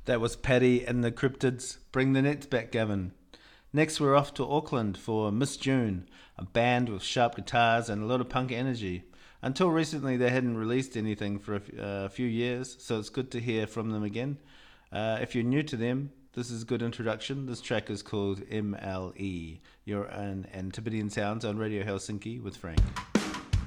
That was Paddy and the Cryptids. Bring the nets back, Gavin. Next, we're off to Auckland for Miss June, a band with sharp guitars and a lot of punk energy. Until recently, they hadn't released anything for a few years, so it's good to hear from them again. If you're new to them, this is a good introduction. This track is called MLE. You're on Antipodean Sounds on Radio Helsinki with Frank.